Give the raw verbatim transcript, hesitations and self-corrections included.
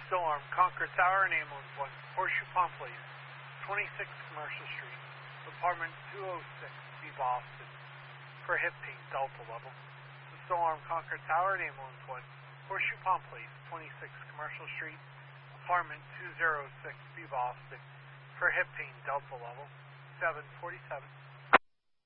Still armed. Concord Tower and Ambulance one. Horseshoe Pond Place, twenty-six Commercial Street. Apartment two oh six, B. Boston. For hip pain, Delta level. Still armed. Concord Tower and Ambulance one. Horseshoe Pond Place, twenty-six Commercial Street. Apartment two oh six, B. Boston. For hip pain, Delta level. seven forty-seven.